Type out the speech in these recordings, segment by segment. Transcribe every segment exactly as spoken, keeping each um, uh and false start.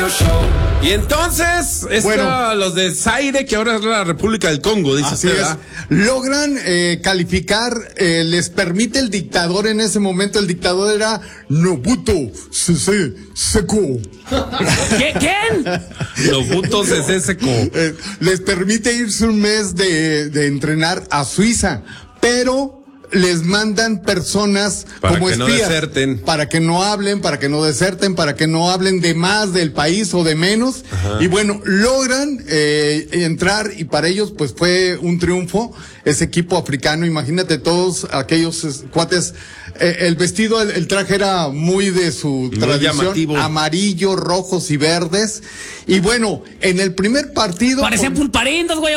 Y entonces, esta, bueno, los de Zaire, que ahora es la República del Congo, dice así usted, es, logran eh, calificar, eh, les permite el dictador en ese momento, el dictador era Mobuto Sese Seko. ¿Qué, ¿Quién? Mobuto Sese Seko. Eh, les permite irse un mes de, de entrenar a Suiza, pero les mandan personas para como que espías, no deserten, para que no hablen, para que no deserten, para que no hablen de más del país o de menos. Ajá. Y bueno, logran eh, entrar y para ellos pues fue un triunfo ese equipo africano. Imagínate todos aquellos es, cuates, eh, el vestido, el, el traje era muy de su muy tradición, llamativo. Amarillo, rojos y verdes. Y bueno, en el primer partido parecían con... pulparindos, güey.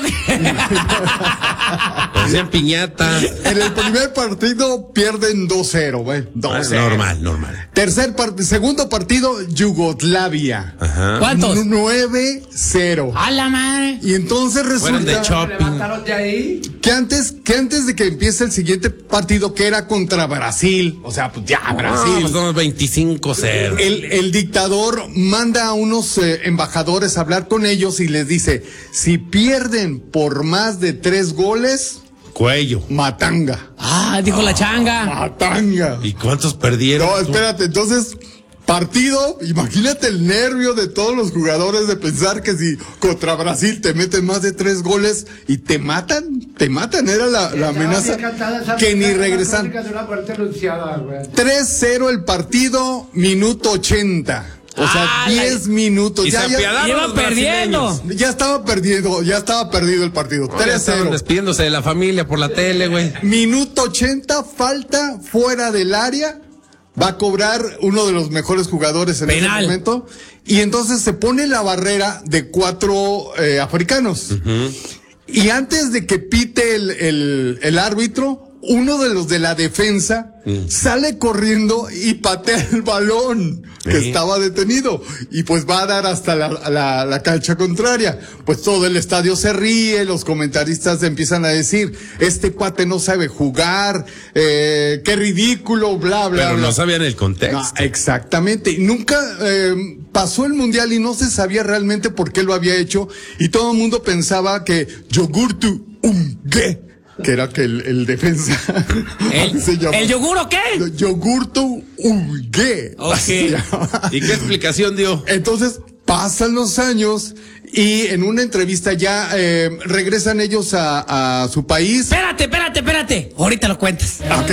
Parecían piñata. En el primer partido pierden dos cero, güey. dos cero. Normal, normal. Tercer part... segundo partido, Yugoslavia. Ajá. ¿Cuántos? nueve cero. ¡A la madre! Y entonces resulta de shopping. De ahí. Que antes, que antes de que empiece el siguiente partido, que era contra Brasil, o sea, pues ya, Brasil. No, pues somos veinticinco cero. El, el dictador manda a unos eh, embajadores a hablar con ellos y les dice, si pierden por más de tres goles, cuello. Matanga. Ah, dijo la changa. Matanga. ¿Y cuántos perdieron? No, espérate, entonces, partido, imagínate el nervio de todos los jugadores de pensar que si contra Brasil te meten más de tres goles y te matan, te matan, era la, la amenaza que ni regresan. tres cero el partido, minuto ochenta. O sea, ah, diez minutos. Y ya, ya, ya iba perdiendo. Ya estaba perdiendo, ya estaba perdido el partido. Oh, tres cero. Despidiéndose de la familia por la tele, güey. Minuto ochenta, falta fuera del área. Va a cobrar uno de los mejores jugadores en Penal. ese momento. Y entonces se pone la barrera de cuatro eh, africanos. Uh-huh. Y antes de que pite el, el, el árbitro, uno de los de la defensa mm. sale corriendo y patea el balón que ¿Eh? estaba detenido y pues va a dar hasta la, la, la cancha contraria. Pues todo el estadio se ríe, los comentaristas empiezan a decir, este cuate no sabe jugar, eh, qué ridículo, bla, bla, Pero bla. no sabían el contexto. No, exactamente. Nunca eh, pasó el mundial y no se sabía realmente por qué lo había hecho y todo el mundo pensaba que Yogurtu Umge, que era que el, el defensa ¿El, se llama, ¿el yogur o qué? Yogurto Ugue. Okay. ¿Y qué explicación dio? Entonces pasan los años y en una entrevista ya eh, regresan ellos a, a su país. Espérate, espérate, espérate. Ahorita lo cuentas. Ok.